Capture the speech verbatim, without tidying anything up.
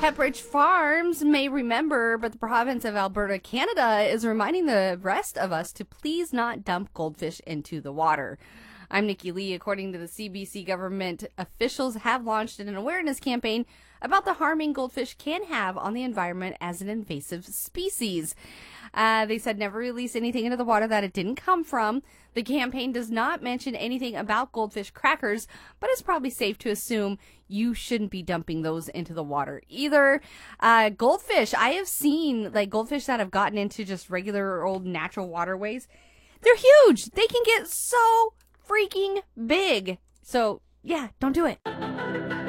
Pepperidge Farms may remember, but the province of Alberta, Canada, is reminding the rest of us to please not dump goldfish into the water. I'm Nikki Lee. According to the C B C government, officials have launched an awareness campaign about the harming goldfish can have on the environment as an invasive species. Uh, they said never release anything into the water that it didn't come from. The campaign does not mention anything about goldfish crackers, but it's probably safe to assume you shouldn't be dumping those into the water either. Uh, goldfish, I have seen like goldfish that have gotten into just regular old natural waterways. They're huge. They can get so freaking big. So yeah, don't do it.